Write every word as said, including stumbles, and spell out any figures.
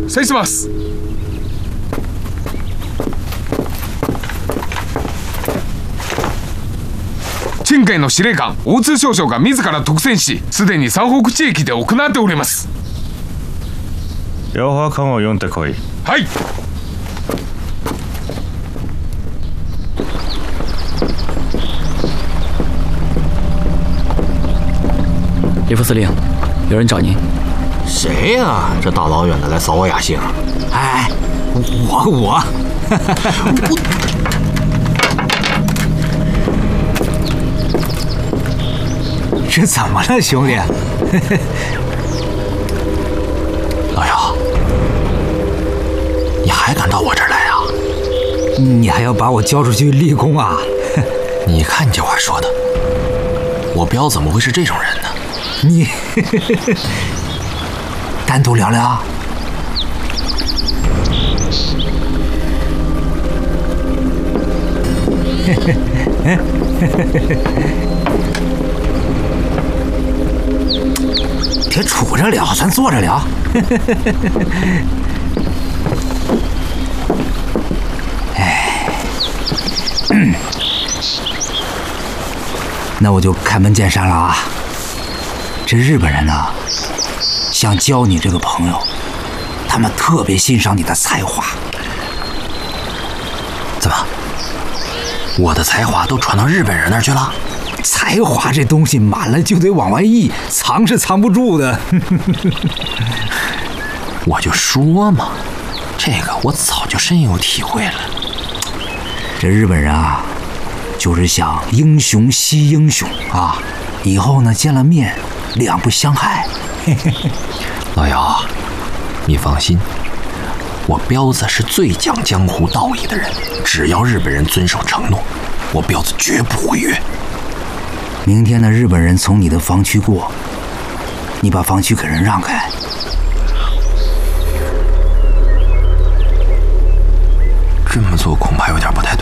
失礼します。陳海の司令官大津少将が自ら独占し、すでに山北地域で行っております。 両方艦を読んでこい。 はい。 李副司令，有人找您。 谁呀、啊？这大老远的来扫我雅兴？哎，我我我。这怎么了，兄弟？老姚，你还敢到我这儿来啊？你还要把我交出去立功啊？你看你这话说的，我彪怎么会是这种人呢？你单独聊聊。别杵着聊，咱坐着聊。哎，嗯，那我就开门见山了啊！这日本人呢，想交你这个朋友，他们特别欣赏你的才华。怎么，我的才华都传到日本人那儿去了？才华这东西满了就得往外溢，藏是藏不住的。我就说嘛，这个我早就深有体会了。这日本人啊，就是想英雄惜英雄啊，以后呢见了面两不相害。老姚，你放心，我彪子是最讲江湖道义的人，只要日本人遵守承诺，我彪子绝不违约。明天呢，日本人从你的防区过，你把防区给人让开。这么做恐怕有点不太对。